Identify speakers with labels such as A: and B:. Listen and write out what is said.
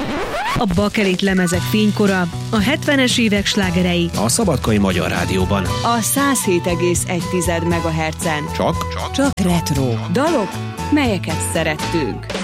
A: A bakelit lemezek fénykora, a 70-es évek slágerei
B: a Szabadkai Magyar Rádióban.
C: A 107,1 MHz-en.
B: Csak
C: retro dalok, melyeket szerettünk.